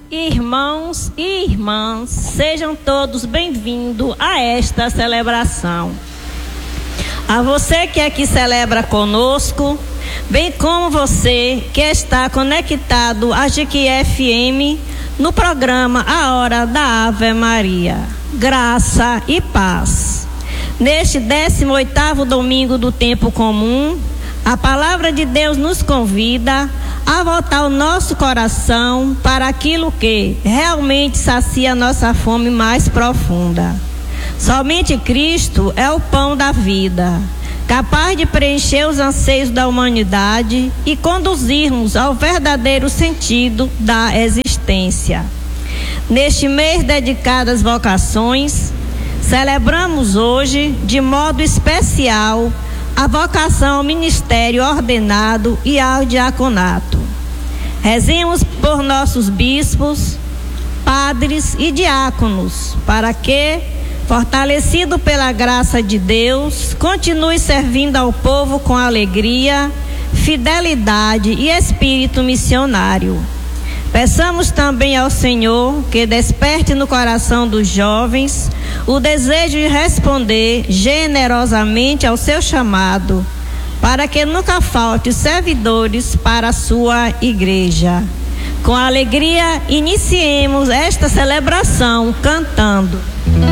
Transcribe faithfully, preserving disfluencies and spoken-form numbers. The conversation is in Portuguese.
Irmãos e irmãs, sejam todos bem-vindos a esta celebração. A você que aqui celebra conosco, bem como você que está conectado à G Q F M no programa A Hora da Ave Maria. Graça e paz. Neste décimo oitavo domingo do tempo comum, a palavra de Deus nos convida a voltar o nosso coração para aquilo que realmente sacia nossa fome mais profunda. Somente Cristo é o pão da vida, capaz de preencher os anseios da humanidade e conduzir-nos ao verdadeiro sentido da existência. Neste mês dedicado às vocações, celebramos hoje, de modo especial, a vocação ao ministério ordenado e ao diaconato. Rezemos por nossos bispos, padres e diáconos, para que, fortalecido pela graça de Deus, continue servindo ao povo com alegria, fidelidade e espírito missionário. Peçamos também ao Senhor que desperte no coração dos jovens o desejo de responder generosamente ao seu chamado, para que nunca falte servidores para a sua igreja. Com alegria, iniciemos esta celebração cantando.